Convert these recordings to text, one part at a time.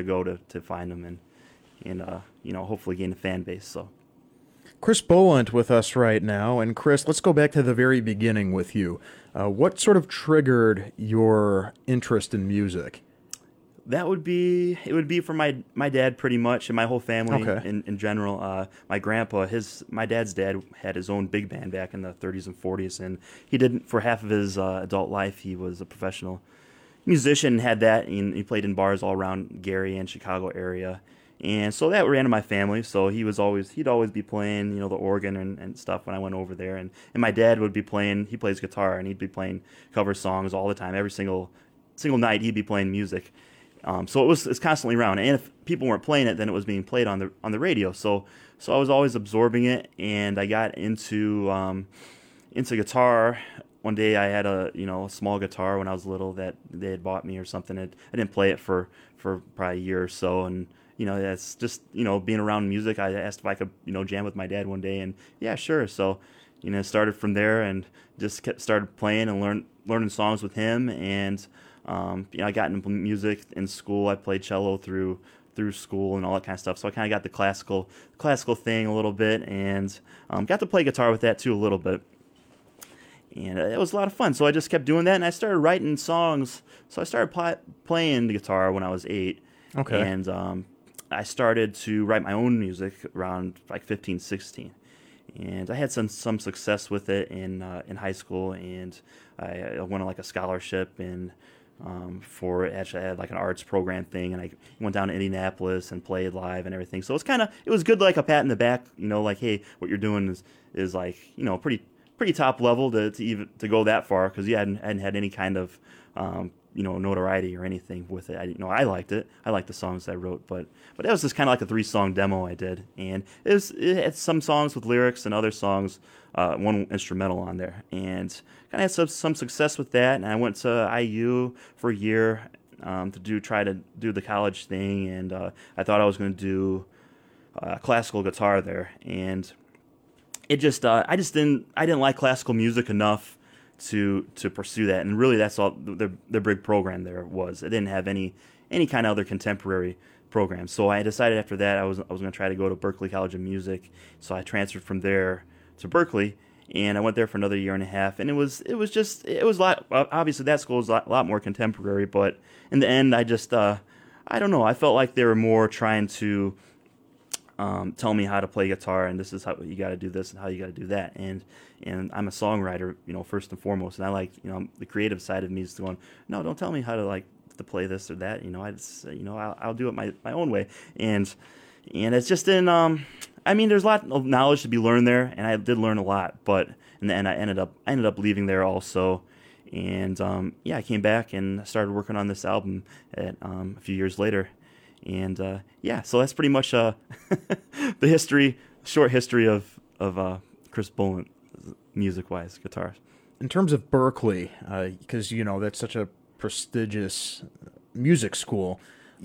go to find them and hopefully gain a fan base. So. Chris Boland with us right now. And Chris, let's go back to the very beginning with you. What sort of triggered your interest in music? It would be for my dad pretty much, and my whole family Okay. in general. My grandpa, my dad's dad had his own big band back in the 30s and 40s, and he did, for half of his adult life, he was a professional musician and had that, and he played in bars all around Gary and Chicago area. And so that ran in my family. So he'd always be playing, the organ and stuff when I went over there. And my dad would be playing, he plays guitar, and he'd be playing cover songs all the time. Every single night he'd be playing music. So it's constantly around. And if people weren't playing it, then it was being played on the radio. So I was always absorbing it, and I got into guitar. One day I had a small guitar when I was little that they had bought me or something. I didn't play it for probably a year or so, and that's just, being around music. I asked if I could, jam with my dad one day, and yeah, sure. So, started from there and just started playing and learning songs with him. And, I got into music in school. I played cello through school and all that kind of stuff. So I kind of got the classical thing a little bit, and got to play guitar with that too a little bit. And it was a lot of fun. So I just kept doing that, and I started writing songs. So I started playing the guitar when I was 8. Okay. And I started to write my own music around like 15, 16. And I had some success with it in high school, and I won like a scholarship I had like an arts program thing, and I went down to Indianapolis and played live and everything. So it was good, like a pat in the back, like, hey, what you're doing is like, pretty top level to go that far, because you hadn't had any kind of notoriety or anything with it. I liked it. I liked the songs I wrote, but it was just kind of like a 3-song demo I did, and it had some songs with lyrics and other songs, one instrumental on there, and kind of had some success with that. And I went to IU for a year to try to do the college thing, and I thought I was going to do classical guitar there, and it just I didn't like classical music enough to pursue that. And really, that's all the big program there was. It didn't have any kind of other contemporary programs. So I decided after that I was going to try to go to Berklee College of Music. So I transferred from there to Berklee, and I went there for another year and a half. And it was a lot. Obviously, that school was a lot more contemporary, but in the end, I just I don't know. I felt like they were more trying to tell me how to play guitar, and this is how you got to do this and how you got to do that. And I'm a songwriter, first and foremost, and I like, the creative side of me is going, no, don't tell me how to play this or that. I'll do it my own way. And it's just there's a lot of knowledge to be learned there, and I did learn a lot, but in the end, I ended up leaving there also. And I came back and started working on this album a few years later. And so that's pretty much the short history of Chris Boland, music-wise, guitar. In terms of Berklee, because, that's such a prestigious music school,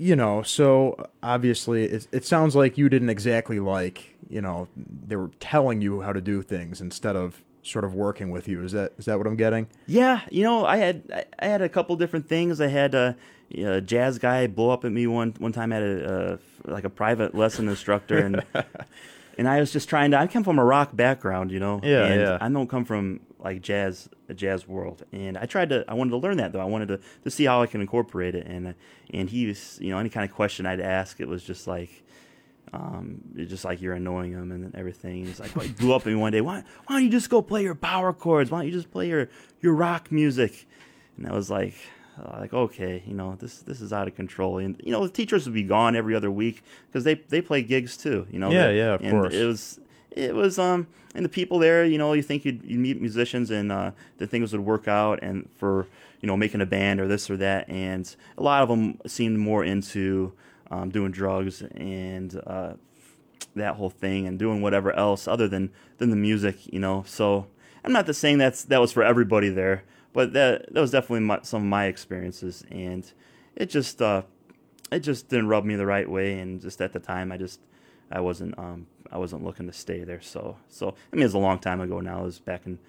so obviously it sounds like you didn't exactly like, they were telling you how to do things instead of sort of working with you. Is that what I'm getting? Yeah, I had a couple different things. I had a jazz guy blow up at me one time at a private lesson instructor, and and I was just I come from a rock background, Yeah, and yeah. I don't come from like a jazz world, and I wanted to learn that, though. I wanted to see how I can incorporate it, and he was, any kind of question I'd ask, it was just like, it's just like you're annoying him and everything. He's like, well, he blew up at me one day. Why don't you just go play your power chords? Why don't you just play your rock music? And I was like, okay, this is out of control. And the teachers would be gone every other week because they play gigs too. Yeah, of course. It was and the people there, you think you'd meet musicians and the things would work out, and for making a band or this or that. And a lot of them seemed more into doing drugs and that whole thing, and doing whatever else other than the music. So I'm not saying that was for everybody there, but that was definitely some of my experiences, and it just didn't rub me the right way. And just at the time, I wasn't looking to stay there. So it's a long time ago now. It was back in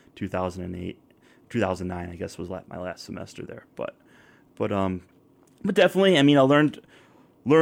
2009, I guess, was my last semester there. But definitely, I learned